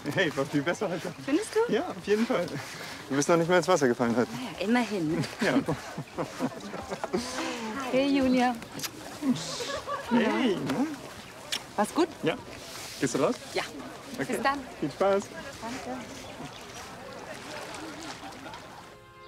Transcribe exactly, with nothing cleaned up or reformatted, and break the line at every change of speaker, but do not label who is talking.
Hey, war viel besser heute.
Findest du?
Ja, auf jeden Fall. Du bist noch nicht mehr ins Wasser gefallen heute.
Ja, immerhin.
Ja.
Hey, Julia.
Hey, ne?
War's gut?
Ja. Gehst du raus?
Ja.
Okay.
Bis dann.
Viel Spaß.
Danke.